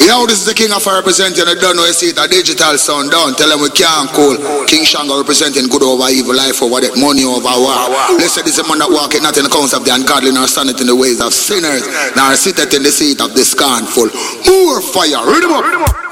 Yo, this is the king of representing. I don't know you see it, a digital sound down. Tell them we can't call. King Shango representing good over evil, life over death, money over war. Listen, this is a man that walk it not in the counts of the ungodly, nor stand it in the ways of sinners, nor sit it in the seat of the scornful. More fire, read them up.